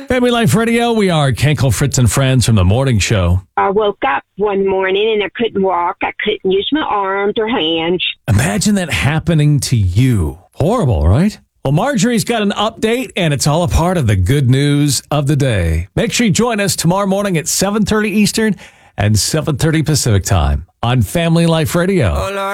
Family Life Radio, we are Kenkel, Fritz, and Friends from the morning show. I woke up one morning and I couldn't walk. I couldn't use my arms or hands. Imagine that happening to you. Horrible, right? Well, Marjorie's got an update, and it's all a part of the good news of the day. Make sure you join us tomorrow morning at 7:30 Eastern and 7:30 Pacific time on Family Life Radio.